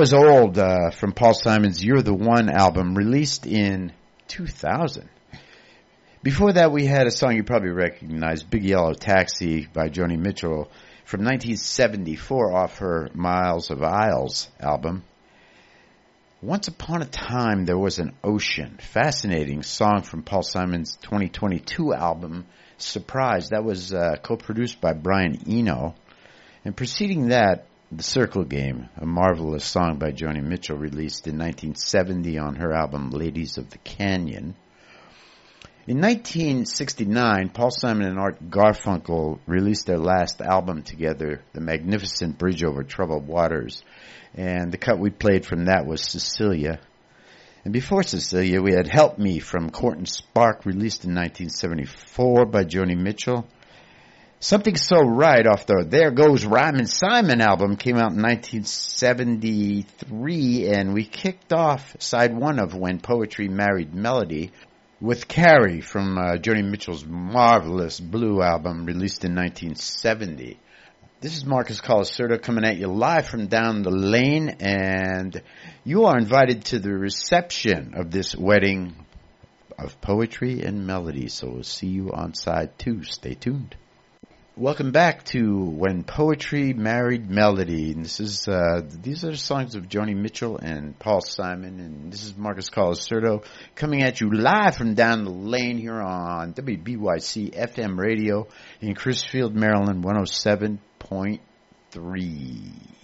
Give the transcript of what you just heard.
was Old from Paul Simon's You're the One album, released in 2000. Before that, we had a song you probably recognize, Big Yellow Taxi by Joni Mitchell from 1974 off her Miles of Isles album. Once Upon a Time, There Was an Ocean. Fascinating song from Paul Simon's 2022 album, Surprise. That was co-produced by Brian Eno. And preceding that, The Circle Game, a marvelous song by Joni Mitchell, released in 1970 on her album Ladies of the Canyon. In 1969, Paul Simon and Art Garfunkel released their last album together, The Magnificent Bridge Over Troubled Waters. And the cut we played from that was Cecilia. And before Cecilia, we had Help Me from Court and Spark, released in 1974 by Joni Mitchell. Something So Right off the There Goes Ryman Simon album came out in 1973, and we kicked off side one of When Poetry Married Melody with Carrie from Joni Mitchell's marvelous Blue album, released in 1970. This is Marcus Colasurdo coming at you live from down the lane, and you are invited to the reception of this wedding of poetry and melody, so we'll see you on side two. Stay tuned. Welcome back to When Poetry Married Melody. And this is these are the songs of Joni Mitchell and Paul Simon, and this is Marcus Colasurdo coming at you live from down the lane here on WBYC FM radio in Crisfield, Maryland, 107.3.